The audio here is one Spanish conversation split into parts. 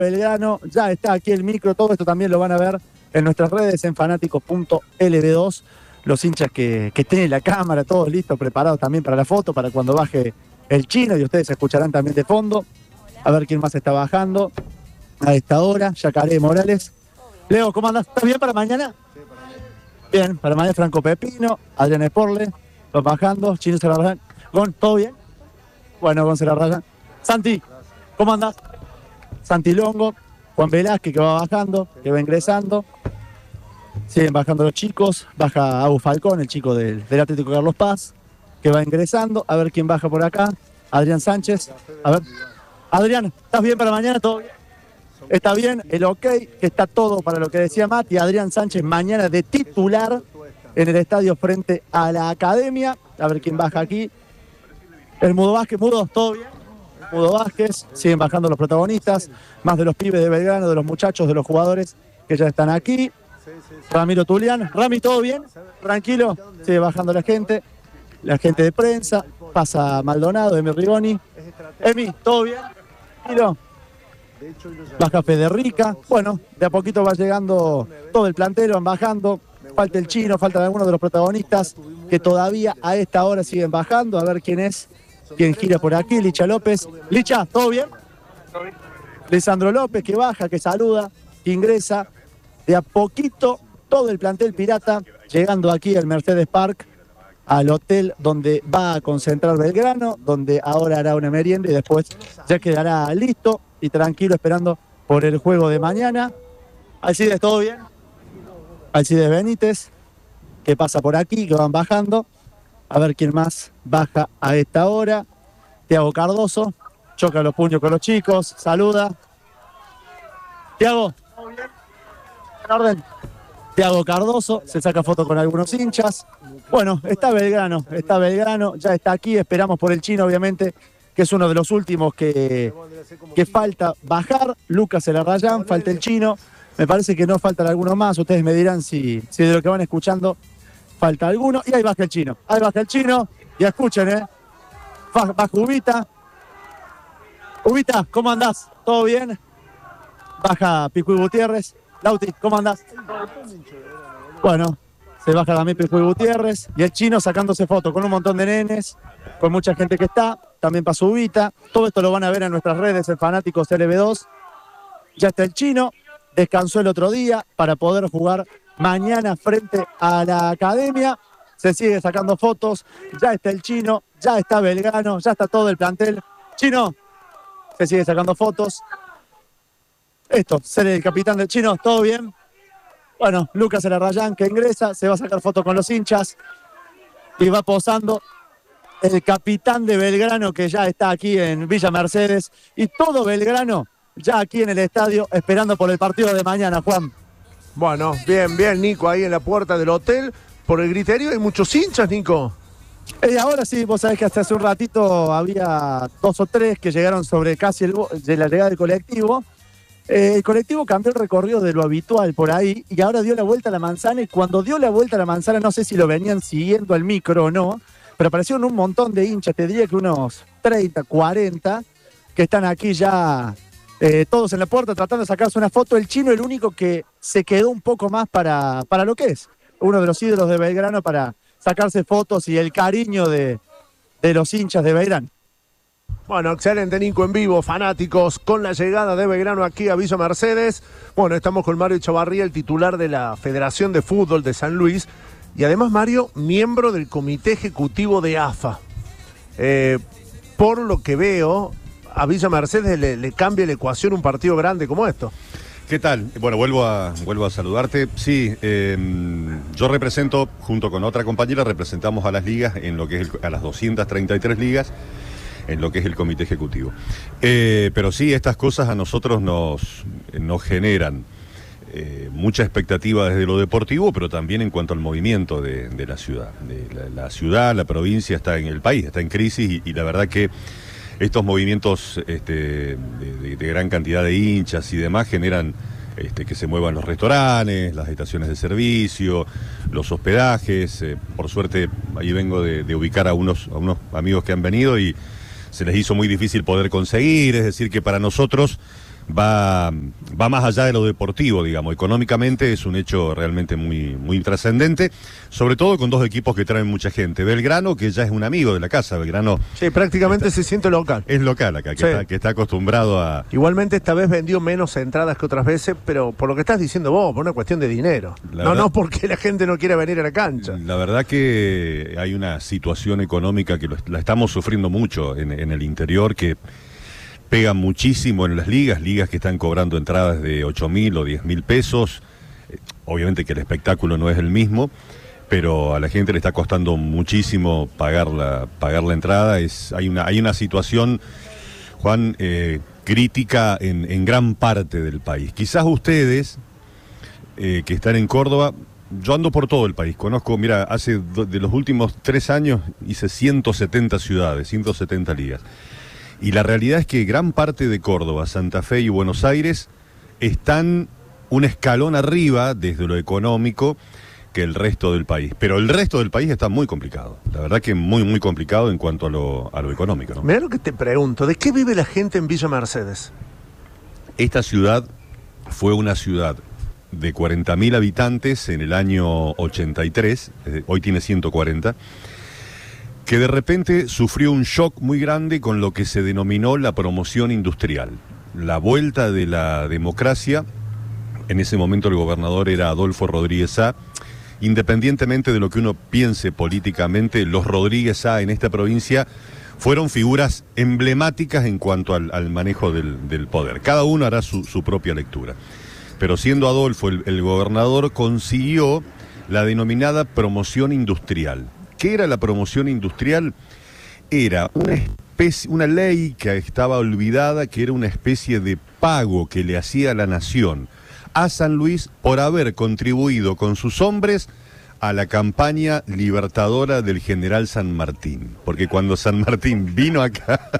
Belgrano, ya está aquí el micro, todo esto también lo van a ver en nuestras redes en fanáticos.lb2, los hinchas que tienen la cámara, todos listos, preparados también para la foto, para cuando baje el chino, y ustedes escucharán también de fondo, a ver quién más está bajando a esta hora. Yacaré Morales. Leo, ¿cómo andás? ¿Estás bien para mañana? Bien, para mañana Franco Pepino, Adrián Esporle, los bajando, Chino se la rayan. Gon, ¿todo bien? Bueno, Gon se la rayan. Santi, ¿cómo andás? Santi Longo, Juan Velázquez que va bajando, que va ingresando. Siguen bajando los chicos, baja Agus Falcón, el chico del Atlético Carlos Paz, que va ingresando. A ver quién baja por acá. Adrián Sánchez. A ver. Adrián, ¿estás bien para mañana? ¿Todo bien? Está bien, el ok, que está todo para lo que decía Mati. Adrián Sánchez mañana de titular en el estadio frente a la Academia. A ver quién baja aquí. El Mudo Vázquez, Mudo, ¿todo bien? Mudo Vázquez, siguen bajando los protagonistas, más de los pibes de Belgrano, de los muchachos, de los jugadores que ya están aquí. Ramiro Tulián, Rami, ¿todo bien? Tranquilo, sigue bajando la gente de prensa, pasa Maldonado, Emi Rigoni. Emi, ¿todo bien? Tranquilo. Baja Federica. Bueno, de a poquito va llegando todo el plantel, van bajando. Falta el chino, faltan algunos de los protagonistas que todavía a esta hora siguen bajando. A ver quién es, quién gira por aquí. Licha López. Licha, ¿todo bien? Lisandro López que baja, que saluda, que ingresa. De a poquito todo el plantel pirata llegando aquí al Mercedes Park, al hotel donde va a concentrar Belgrano, donde ahora hará una merienda y después ya quedará listo y tranquilo esperando por el juego de mañana. Alcides, ¿todo bien? Alcides Benítez, que pasa por aquí, que van bajando. A ver quién más baja a esta hora. Tiago Cardoso, choca los puños con los chicos, saluda. Tiago, ¿todo bien? En orden. Tiago Cardoso, se saca foto con algunos hinchas. Bueno, está Belgrano, ya está aquí, esperamos por el chino, obviamente, que es uno de los últimos que falta bajar. Lucas Elarrayán, falta el chino, me parece que no faltan algunos más, ustedes me dirán si de lo que van escuchando falta alguno. Y ahí baja el chino, y escuchen, baja Ubita. Ubita, ¿cómo andás? ¿Todo bien? Baja Picuy Gutiérrez. Lauti, ¿cómo andás? Bueno, se baja también Picuy Gutiérrez y el chino sacándose fotos con un montón de nenes, con mucha gente que está, también pasó Ubita. Todo esto lo van a ver en nuestras redes, en Fanáticos LB2. Ya está el chino, descansó el otro día para poder jugar mañana frente a la Academia. Se sigue sacando fotos, ya está el chino, ya está Belgrano, ya está todo el plantel. Chino, se sigue sacando fotos. Esto, ser el capitán del chino, ¿todo bien? Bueno, Lucas Elarrayán que ingresa, se va a sacar foto con los hinchas y va posando el capitán de Belgrano que ya está aquí en Villa Mercedes y todo Belgrano ya aquí en el estadio esperando por el partido de mañana, Juan. Bueno, bien, Nico, ahí en la puerta del hotel. Por el griterío hay muchos hinchas, Nico. Ahora sí, vos sabés que hasta hace un ratito había 2 o 3 que llegaron sobre casi de la llegada del colectivo. El colectivo cambió el recorrido de lo habitual por ahí y ahora dio la vuelta a la manzana, y cuando dio la vuelta a la manzana, no sé si lo venían siguiendo al micro o no, pero aparecieron un montón de hinchas, te diría que unos 30, 40, que están aquí ya todos en la puerta tratando de sacarse una foto. El chino, el único que se quedó un poco más para lo que es uno de los ídolos de Belgrano, para sacarse fotos y el cariño de los hinchas de Belgrano. Bueno, excelente, Nico, en vivo, fanáticos, con la llegada de Belgrano aquí a Villa Mercedes. Bueno, estamos con Mario Chavarría, el titular de la Federación de Fútbol de San Luis, y además, Mario, miembro del Comité Ejecutivo de AFA. Por lo que veo, a Villa Mercedes le cambia la ecuación un partido grande como esto. ¿Qué tal? Bueno, vuelvo a saludarte. Sí, yo represento, junto con otra compañera, representamos a las ligas, en lo que es a las 233 ligas, en lo que es el comité ejecutivo. Pero sí, estas cosas a nosotros nos generan mucha expectativa desde lo deportivo, pero también en cuanto al movimiento de la ciudad. La ciudad, la provincia está en el país, está en crisis, y la verdad que estos movimientos de gran cantidad de hinchas y demás generan que se muevan los restaurantes, las estaciones de servicio, los hospedajes. Por suerte, ahí vengo de ubicar a unos amigos que han venido y se les hizo muy difícil poder conseguir. Es decir, que para nosotros va más allá de lo deportivo, digamos. Económicamente es un hecho realmente muy, muy trascendente, sobre todo con dos equipos que traen mucha gente. Belgrano, que ya es un amigo de la casa, Belgrano. Sí, prácticamente se siente local. Es local acá, que está acostumbrado a... Igualmente esta vez vendió menos entradas que otras veces, pero por lo que estás diciendo vos, por una cuestión de dinero. No porque la gente no quiera venir a la cancha. La verdad que hay una situación económica que la estamos sufriendo mucho en el interior, que pega muchísimo en las ligas que están cobrando entradas de 8.000 o 10.000 pesos. Obviamente que el espectáculo no es el mismo, pero a la gente le está costando muchísimo pagar la entrada. Hay una situación, Juan, crítica en gran parte del país. Quizás ustedes, que están en Córdoba, yo ando por todo el país, conozco, mira, de los últimos 3 años hice 170 ciudades, 170 ligas. Y la realidad es que gran parte de Córdoba, Santa Fe y Buenos Aires están un escalón arriba desde lo económico que el resto del país. Pero el resto del país está muy complicado. La verdad que muy, muy complicado en cuanto a lo económico, ¿no? Mirá lo que te pregunto, ¿de qué vive la gente en Villa Mercedes? Esta ciudad fue una ciudad de 40.000 habitantes en el año 83, hoy tiene 140, que de repente sufrió un shock muy grande con lo que se denominó la promoción industrial. La vuelta de la democracia, en ese momento el gobernador era Adolfo Rodríguez Sá. Independientemente de lo que uno piense políticamente, los Rodríguez Sá en esta provincia fueron figuras emblemáticas en cuanto al manejo del poder. Cada uno hará su propia lectura. Pero siendo Adolfo el gobernador, consiguió la denominada promoción industrial. ¿Qué era la promoción industrial? Era una ley que estaba olvidada, que era una especie de pago que le hacía la nación a San Luis por haber contribuido con sus hombres a la campaña libertadora del general San Martín. Porque cuando San Martín vino acá,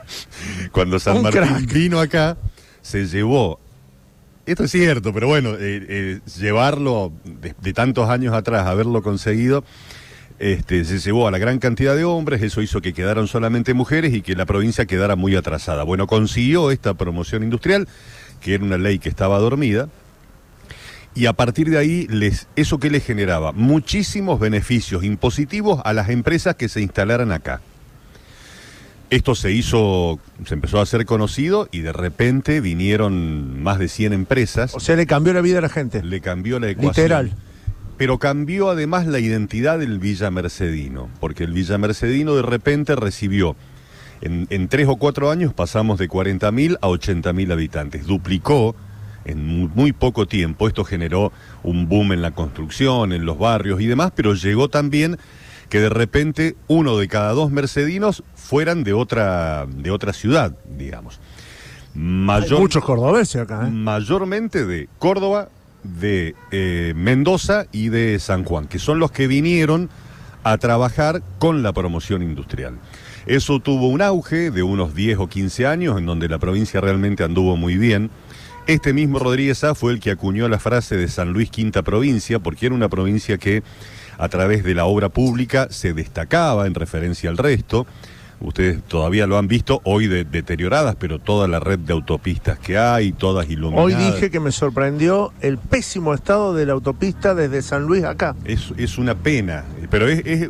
se llevó, esto es cierto, pero bueno, llevarlo de tantos años atrás, haberlo conseguido, se llevó a la gran cantidad de hombres, eso hizo que quedaran solamente mujeres y que la provincia quedara muy atrasada. Bueno, consiguió esta promoción industrial, que era una ley que estaba dormida, y a partir de ahí, ¿eso qué le generaba? Muchísimos beneficios impositivos a las empresas que se instalaran acá. Esto se empezó a hacer conocido y de repente vinieron más de 100 empresas. O sea, le cambió la vida a la gente. Le cambió la ecuación. Literal. Pero cambió además la identidad del villamercedino, porque el villamercedino de repente recibió, en 3 o 4 años pasamos de 40.000 a 80.000 habitantes, duplicó en muy poco tiempo. Esto generó un boom en la construcción, en los barrios y demás, pero llegó también que de repente 1 de cada 2 mercedinos fueran de otra ciudad, digamos. Hay muchos cordobeses acá, Mayormente de Córdoba, de Mendoza y de San Juan, que son los que vinieron a trabajar con la promoción industrial. Eso tuvo un auge de unos 10 o 15 años, en donde la provincia realmente anduvo muy bien. Este mismo Rodríguez Sá fue el que acuñó la frase de San Luis Quinta Provincia, porque era una provincia que a través de la obra pública se destacaba en referencia al resto. Ustedes todavía lo han visto hoy deterioradas, pero toda la red de autopistas que hay, todas iluminadas. Hoy dije que me sorprendió el pésimo estado de la autopista desde San Luis acá. Es una pena, pero es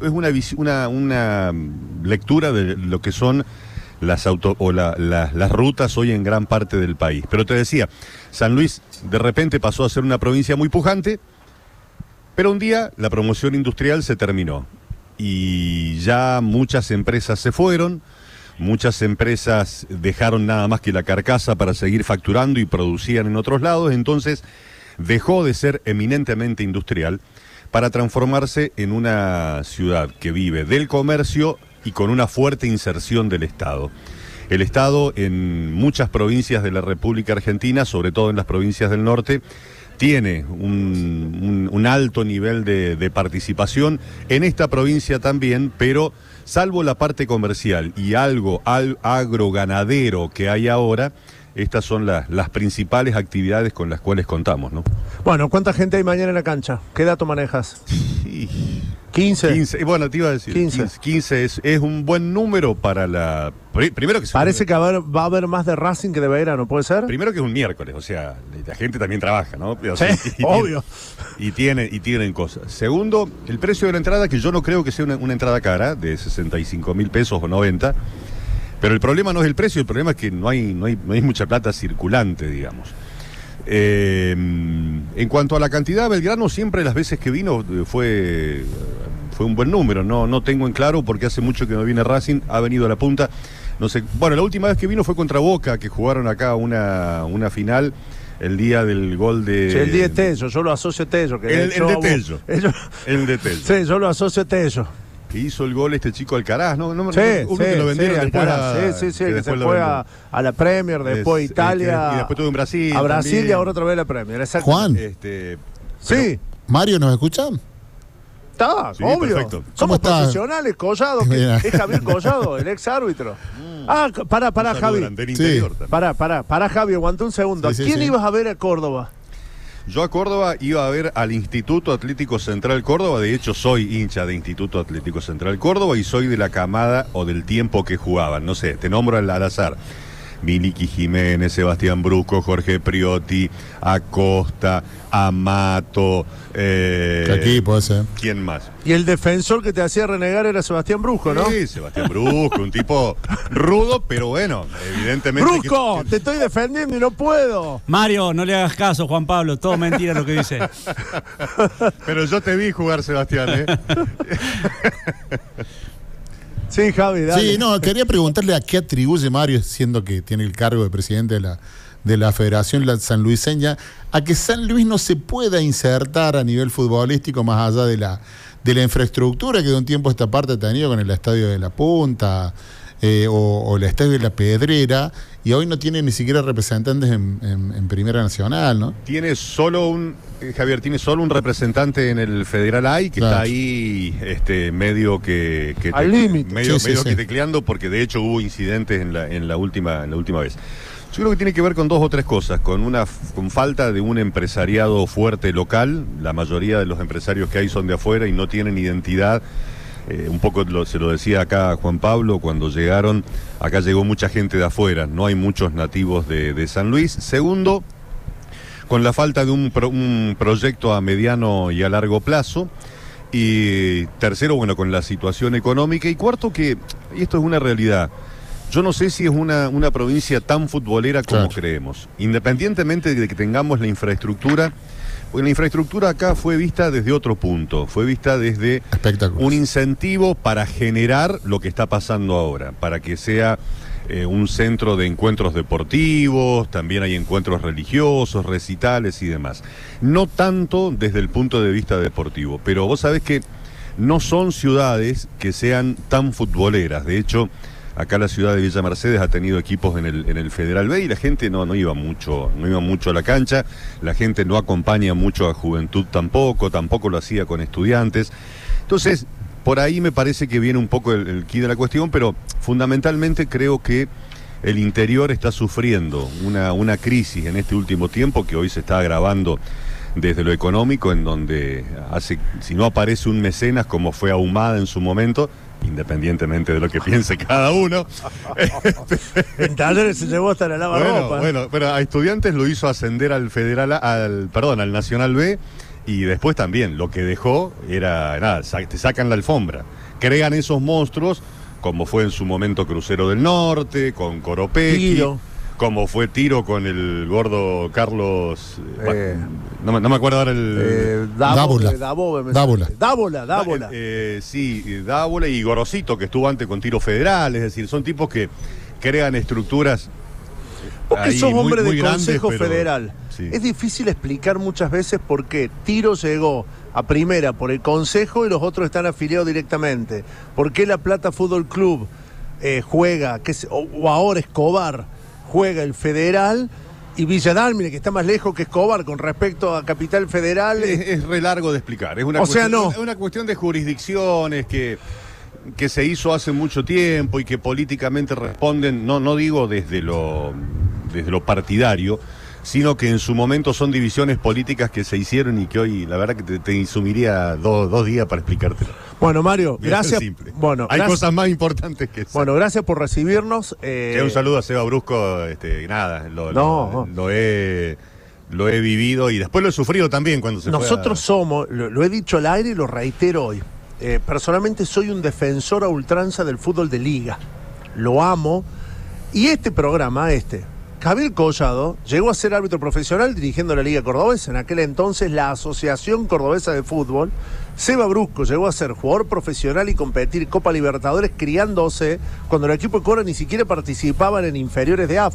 una lectura de lo que son las rutas hoy en gran parte del país. Pero te decía, San Luis de repente pasó a ser una provincia muy pujante, pero un día la promoción industrial se terminó. Y ya muchas empresas se fueron, muchas empresas dejaron nada más que la carcasa para seguir facturando y producían en otros lados, entonces dejó de ser eminentemente industrial para transformarse en una ciudad que vive del comercio y con una fuerte inserción del Estado. El Estado en muchas provincias de la República Argentina, sobre todo en las provincias del norte, tiene un alto nivel de participación, en esta provincia también, pero salvo la parte comercial y algo agroganadero que hay ahora, estas son las principales actividades con las cuales contamos, ¿no? Bueno, ¿cuánta gente hay mañana en la cancha? ¿Qué dato manejas? Sí, 15. 15, bueno, te iba a decir, 15 es un buen número para la... Primero que parece que va a haber más de Racing que de Belgrano, ¿puede ser? Primero que es un miércoles, o sea, la gente también trabaja, ¿no? O sí, sea, obvio. Y tienen cosas. Segundo, el precio de la entrada, que yo no creo que sea una entrada cara, de 65.000 pesos o 90, pero el problema no es el precio, el problema es que no hay mucha plata circulante, digamos. En cuanto a la cantidad, Belgrano siempre las veces que vino fue un buen número. No tengo en claro porque hace mucho que no viene Racing, ha venido a la punta. No sé, bueno, la última vez que vino fue contra Boca, que jugaron acá una final el día del gol de... Sí, el día de Tello, yo lo asocio a Tello. El de Tello. El de Tello. Sí, yo lo asocio a Tello. Que hizo el gol este chico Alcaraz, ¿no? Uno que lo vendieron después que se fue a la Premier, después a Italia. Y después estuvo en Brasil. A Brasil también. Y ahora otra vez a la Premier. Juan. Sí. Mario, ¿nos escuchan? Está, sí, obvio. Perfecto. Somos profesionales, Collado, que es Javier Collado, el ex árbitro. Pará, Javi. Sí. Pará, Javi, aguanta un segundo. Sí, ¿Quién ibas a ver a Córdoba? Yo a Córdoba iba a ver al Instituto Atlético Central Córdoba. De hecho, soy hincha de Instituto Atlético Central Córdoba y soy de la camada o del tiempo que jugaban. No sé, te nombro al azar. Miliki Jiménez, Sebastián Brusco, Jorge Priotti, Acosta, Amato. ¿Qué equipo ese? ¿Quién más? Y el defensor que te hacía renegar era Sebastián Brusco, ¿no? Sí, Sebastián Brusco, un tipo rudo, pero bueno, evidentemente... ¡Brusco! Te estoy defendiendo y no puedo. Mario, no le hagas caso, Juan Pablo, todo mentira lo que dice. Pero yo te vi jugar, Sebastián, ¿eh? Sí, Javi, dale. Sí, no, quería preguntarle a qué atribuye Mario, siendo que tiene el cargo de presidente de la Federación Sanluiseña, a que San Luis no se pueda insertar a nivel futbolístico más allá de la infraestructura que de un tiempo a esta parte ha tenido con el Estadio de la Punta o el Estadio de la Pedrera, y hoy no tiene ni siquiera representantes en Primera Nacional, ¿no? Tiene solo Javier, tiene solo un representante en el Federal A, que claro. está ahí medio que al límite. medio Sí. que tecleando, porque de hecho hubo incidentes en la última vez. Yo creo que tiene que ver con dos o tres cosas, con falta de un empresariado fuerte local. La mayoría de los empresarios que hay son de afuera y no tienen identidad. Un poco se lo decía acá Juan Pablo, cuando llegaron, acá llegó mucha gente de afuera, no hay muchos nativos de San Luis. Segundo, con la falta de un proyecto a mediano y a largo plazo. Y tercero, bueno, con la situación económica. Y cuarto, y esto es una realidad, yo no sé si es una provincia tan futbolera como creemos. Independientemente de que tengamos la infraestructura, porque la infraestructura acá fue vista desde otro punto, fue vista desde un incentivo para generar lo que está pasando ahora, para que sea un centro de encuentros deportivos, también hay encuentros religiosos, recitales y demás. No tanto desde el punto de vista deportivo, pero vos sabés que no son ciudades que sean tan futboleras. De hecho, acá la ciudad de Villa Mercedes ha tenido equipos en el Federal B y la gente no iba mucho a la cancha, la gente no acompaña mucho a Juventud tampoco lo hacía con Estudiantes. Entonces, por ahí me parece que viene un poco el quid de la cuestión, pero fundamentalmente creo que el interior está sufriendo una crisis en este último tiempo que hoy se está agravando desde lo económico, en donde si no aparece un mecenas como fue Ahumada en su momento, independientemente de lo que piense cada uno. En Talleres se llevó hasta la lavarropa. Bueno, pero a Estudiantes lo hizo ascender al al Nacional B, y después también lo que dejó era nada, te sacan la alfombra, crean esos monstruos, como fue en su momento Crucero del Norte, con Coropecchi, como fue Tiro con el gordo Carlos, no me acuerdo ahora Dávola. Sí, Dávola y Gorosito, que estuvo antes con Tiro Federal. Es decir, son tipos que crean estructuras. Porque sos hombre de Consejo pero, Federal. Sí. Es difícil explicar muchas veces por qué Tiro llegó a primera por el Consejo y los otros están afiliados directamente. ¿Por qué La Plata Fútbol Club juega, o ahora Escobar juega el Federal, y Villa Dálmine, que está más lejos que Escobar con respecto a Capital Federal? Es re largo de explicar. Es una cuestión de jurisdicciones que se hizo hace mucho tiempo y que políticamente responden, no digo desde lo partidario, sino que en su momento son divisiones políticas que se hicieron y que hoy, la verdad que te insumiría dos días para explicártelo. Bueno, Mario, Voy a ser gracias. simple. Bueno, hay gracias. cosas más importantes que eso. Bueno, gracias por recibirnos. Un saludo a Seba Brusco, nada, lo he vivido y después lo he sufrido también cuando se Nosotros somos, lo he dicho al aire y lo reitero hoy, personalmente soy un defensor a ultranza del fútbol de liga, lo amo, y este programa, Javier Collado llegó a ser árbitro profesional dirigiendo la Liga Cordobesa, en aquel entonces la Asociación Cordobesa de Fútbol. Seba Brusco llegó a ser jugador profesional y competir Copa Libertadores criándose cuando el equipo de Cora ni siquiera participaban en inferiores de AFA.